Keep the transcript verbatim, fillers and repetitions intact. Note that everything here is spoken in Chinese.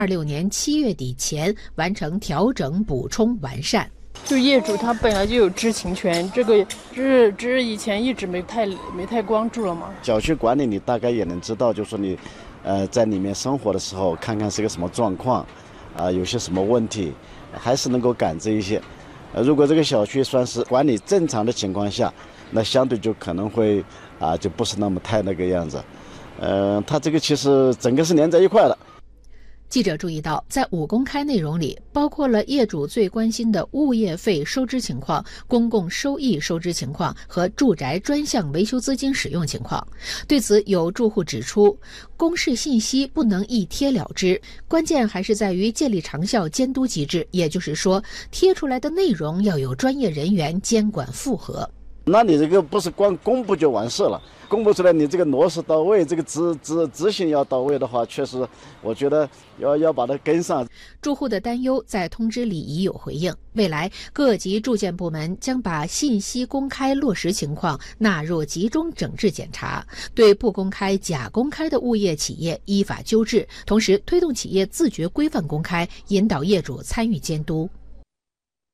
二六年七月底前完成调整、补充、完善。 就业主他本来就有知情权，这个只是只是以前一直没太没太关注了嘛。 小区管理你大概也能知道，就说你，呃，在里面生活的时候，看看是个什么状况，啊、呃，有些什么问题，还是能够感知一些。呃，如果这个小区算是管理正常的情况下，那相对就可能会啊、呃，就不是那么太那个样子。呃，它这个其实整个是连在一块的。 记者注意到，在五公开内容里，包括了业主最关心的物业费收支情况、公共收益收支情况和住宅专项维修资金使用情况。对此，有住户指出，公示信息不能一贴了之，关键还是在于建立长效监督机制，也就是说，贴出来的内容要有专业人员监管复核。 那你这个不是光公布就完事了，公布出来你这个落实到位，这个执执执行要到位的话，确实我觉得要要把它跟上。 住户的担忧在通知里已有回应，未来各级住建部门将把信息公开落实情况纳入集中整治检查，对不公开、假公开的物业企业依法纠治，同时推动企业自觉规范公开，引导业主参与监督。